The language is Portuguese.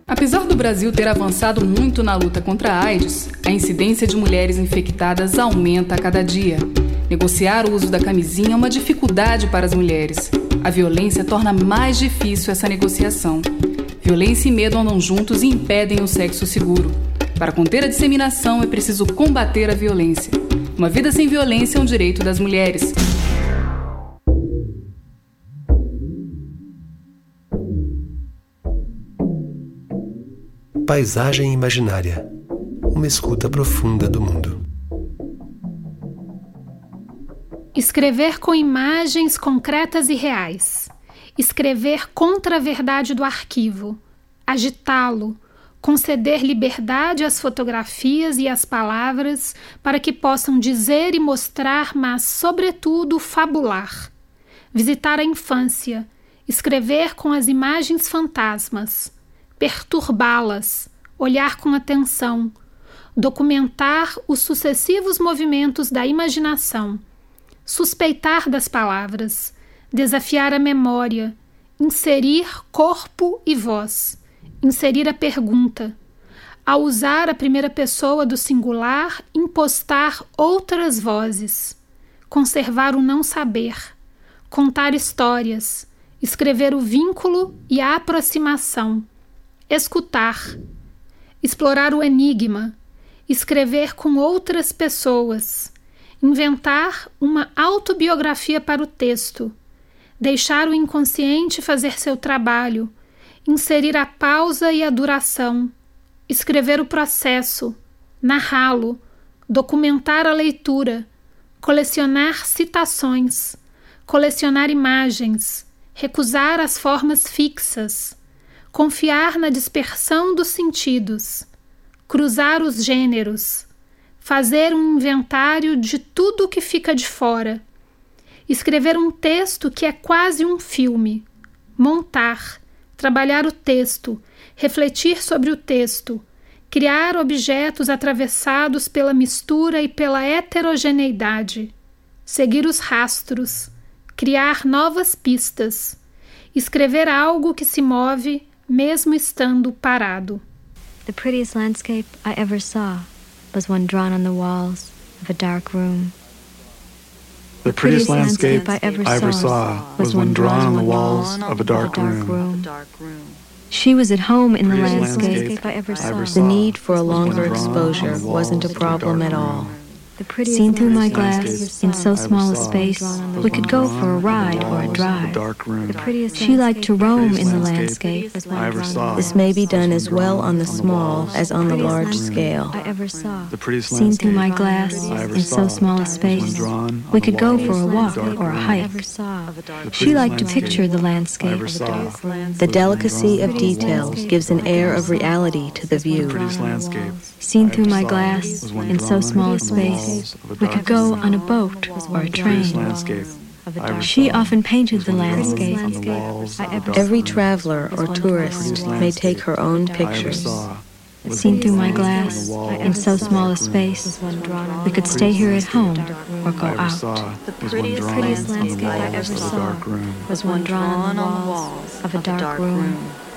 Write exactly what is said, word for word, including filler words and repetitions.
Apesar do Brasil ter avançado muito na luta contra a AIDS, a incidência de mulheres infectadas aumenta a cada dia. Negociar o uso da camisinha é uma dificuldade para as mulheres. A violência torna mais difícil essa negociação. Violência e medo andam juntos e impedem o sexo seguro. Para conter a disseminação, é preciso combater a violência. Uma vida sem violência é um direito das mulheres. Paisagem imaginária. Uma escuta profunda do mundo. Escrever com imagens concretas e reais. Escrever contra a verdade do arquivo. Agitá-lo. Conceder liberdade às fotografias e às palavras para que possam dizer e mostrar, mas, sobretudo, fabular. Visitar a infância. Escrever com as imagens fantasmas. Perturbá-las, olhar com atenção, documentar os sucessivos movimentos da imaginação, suspeitar das palavras, desafiar a memória, inserir corpo e voz, inserir a pergunta, ao usar a primeira pessoa do singular, impostar outras vozes, conservar o não saber, contar histórias, escrever o vínculo e a aproximação, escutar, explorar o enigma, escrever com outras pessoas, inventar uma autobiografia para o texto, deixar o inconsciente fazer seu trabalho, inserir a pausa e a duração, escrever o processo, narrá-lo, documentar a leitura, colecionar citações, colecionar imagens, recusar as formas fixas, confiar na dispersão dos sentidos, cruzar os gêneros, fazer um inventário de tudo o que fica de fora, escrever um texto que é quase um filme, montar, trabalhar o texto, refletir sobre o texto, criar objetos atravessados pela mistura e pela heterogeneidade, seguir os rastros, criar novas pistas, escrever algo que se move mesmo estando parado. The prettiest landscape I ever saw was one drawn on the walls of a dark room. The prettiest landscape I ever saw was one drawn on the walls of a dark room. She was at home in the landscape landscape. I ever saw. The need for a longer exposure wasn't a problem at all. Seen through my glass, in so small a space, we could go for a ride or a drive. She liked to roam in the landscape. This may be done as well on the small as on the large scale. Seen through my glass, in so small a space, we could go for a walk or a hike. She liked to picture the landscape. The delicacy of details gives an air of reality to the view. Seen through my glass, in so small a space, we could go on a boat or a train. She often painted the landscape. Every traveler or tourist may take her own pictures. Seen through my glass, in so small a space, we could stay here at home or go out. The prettiest landscape I ever saw was one drawn on the walls of a dark room.